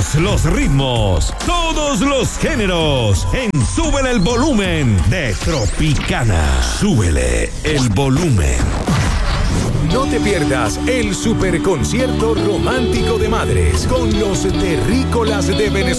Todos los ritmos, todos los géneros, en Súbele el Volumen de Tropicana. Súbele el volumen. No te pierdas el superconcierto romántico de madres con los terrícolas de Venezuela.